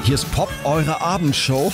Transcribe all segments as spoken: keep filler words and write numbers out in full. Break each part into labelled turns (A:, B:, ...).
A: Hier ist Pop, eure Abendshow.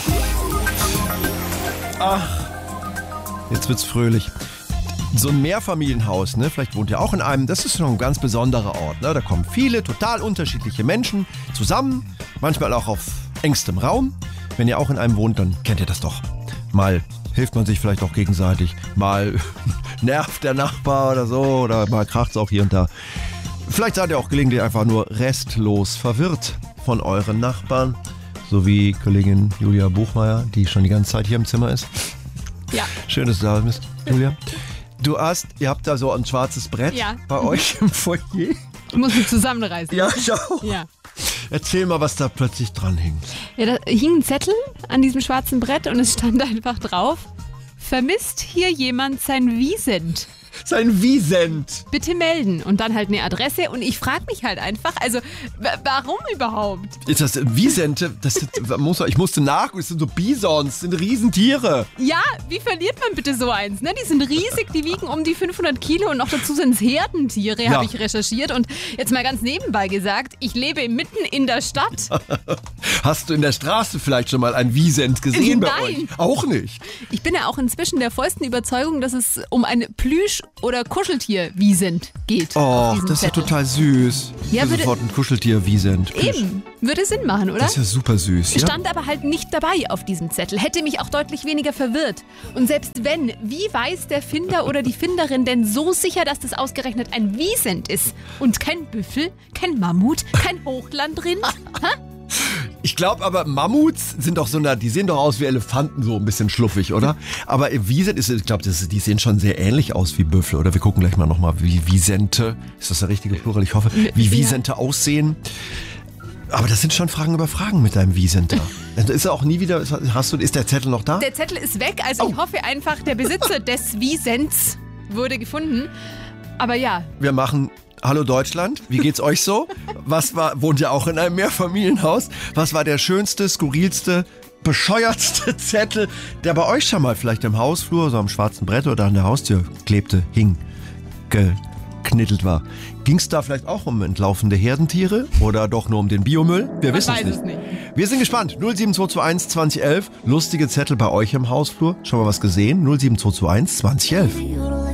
A: Ach, jetzt wird's fröhlich. So ein Mehrfamilienhaus, ne? Vielleicht wohnt ihr auch in einem. Das ist schon ein ganz besonderer Ort, ne? Da kommen viele total unterschiedliche Menschen zusammen, manchmal auch auf engstem Raum. Wenn ihr auch in einem wohnt, dann kennt ihr das doch. Mal hilft man sich vielleicht auch gegenseitig, mal nervt der Nachbar oder so, oder mal kracht's auch hier und da. Vielleicht seid ihr auch gelegentlich einfach nur restlos verwirrt von euren Nachbarn, so wie Kollegin Julia Buchmeier, die schon die ganze Zeit hier im Zimmer ist.
B: Ja.
A: Schön, dass du da bist, Julia. Du hast, ihr habt da so ein schwarzes Brett
B: Ja.
A: bei euch im Foyer.
B: Ich muss mich zusammenreißen.
A: Ja, ich auch.
B: Ja.
A: Erzähl mal, was da plötzlich dran hing.
B: Ja, da hing ein Zettel an diesem schwarzen Brett und es stand einfach drauf: Vermisst hier jemand sein Wiesent?
A: Sein Wiesent.
B: Bitte melden. Und dann halt eine Adresse. Und ich frage mich halt einfach, also w- warum überhaupt?
A: Ist das Wiesente? Das sind, muss, ich musste nachgucken, das sind so Bisons, das sind Riesentiere.
B: Ja, wie verliert man bitte so eins? Ne? Die sind riesig, die wiegen um die fünfhundert Kilo und noch dazu sind es Herdentiere,
A: Ja.
B: habe ich recherchiert. Und jetzt mal ganz nebenbei gesagt, ich lebe mitten in der Stadt.
A: Hast du in der Straße vielleicht schon mal ein Wiesent gesehen bei
B: Nein.
A: euch? Auch nicht.
B: Ich bin ja auch inzwischen der vollsten Überzeugung, dass es um ein Plüsch- oder Kuscheltier-Wiesent geht. auf
A: Oh,
B: diesem
A: das ist ja
B: Zettel.
A: total süß.
B: Ja,
A: Ich will
B: würde-
A: sofort ein Kuscheltier Wiesent.
B: Eben, würde Sinn machen, oder?
A: Das ist ja super süß, ja?
B: Stand aber halt nicht dabei auf diesem Zettel. Hätte mich auch deutlich weniger verwirrt. Und selbst wenn, wie weiß der Finder oder die Finderin denn so sicher, dass das ausgerechnet ein Wiesent ist? Und kein Büffel, kein Mammut, kein Hochlandrind?
A: Ich glaube aber, Mammuts sind doch so, eine, die sehen doch aus wie Elefanten, so ein bisschen schluffig, oder? Aber Wiesent ist, ich glaube, die sehen schon sehr ähnlich aus wie Büffel, oder? Wir gucken gleich mal nochmal, wie Wiesente, ist das der richtige Plural? Ich hoffe, wie Wiesente aussehen. Aber das sind schon Fragen über Fragen mit deinem Wiesenter. Ist er auch nie wieder, hast du, ist der Zettel noch da?
B: Der Zettel ist weg, also ich hoffe einfach, der Besitzer des Wiesents wurde gefunden. Aber ja,
A: Wir machen Hallo Deutschland, wie geht's euch so? Was war, wohnt ihr auch in einem Mehrfamilienhaus? Was war der schönste, skurrilste, bescheuertste Zettel, der bei euch schon mal vielleicht im Hausflur, so am schwarzen Brett oder an der Haustür klebte, hing, geknittelt war? Ging's da vielleicht auch um entlaufende Herdentiere oder doch nur um den Biomüll? Wir
B: man
A: wissen
B: weiß
A: es nicht.
B: es nicht.
A: Wir sind gespannt. null sieben zwei zwei eins zwanzig elf, lustige Zettel bei euch im Hausflur. Schon mal was gesehen? null sieben zwei zwei eins zwanzig elf.